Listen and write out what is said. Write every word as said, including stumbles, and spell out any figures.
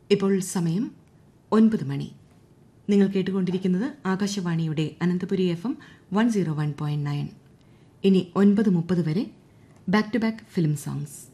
ഇപ്പോൾ സമയം ഒൻപത് മണി. നിങ്ങൾ കേട്ടുകൊണ്ടിരിക്കുന്നത് ആകാശവാണിയുടെ Ananthapuri F M one zero one point nine. ഇനി ഒൻപത് മുപ്പത് വരെ back to back film songs.